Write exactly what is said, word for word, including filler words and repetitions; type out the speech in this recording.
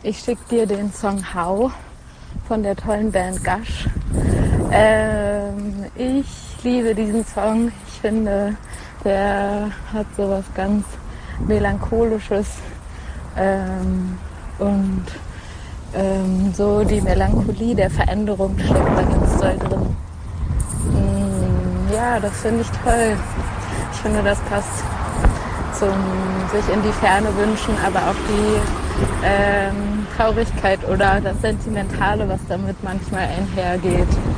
Ich schicke dir den Song How von der tollen Band Gush. Ähm, ich liebe diesen Song. Ich finde, der hat so was ganz Melancholisches ähm, und ähm, so die Melancholie der Veränderung steckt da ganz doll drin. Mm, ja, das finde ich toll. Ich finde, das passt zum sich in die Ferne wünschen, aber auch die ähm, Traurigkeit oder das Sentimentale, was damit manchmal einhergeht.